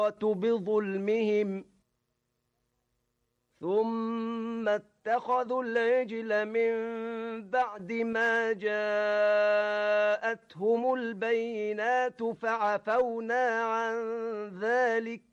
بظلمهم ثم اتخذوا العجل من بعد ما جاءتهم البينات فعفونا عن ذلك